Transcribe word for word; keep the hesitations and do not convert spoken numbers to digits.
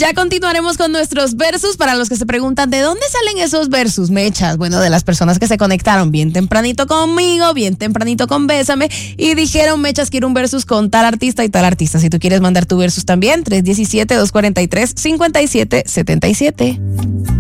Ya continuaremos con nuestros versus. Para los que se preguntan de dónde salen esos versus, Mechas, bueno, de las personas que se conectaron bien tempranito conmigo, bien tempranito con Bésame y dijeron, Mechas, quiero un versus con tal artista y tal artista. Si tú quieres mandar tu versus también, tres uno siete, dos cuatro tres, cinco siete siete siete.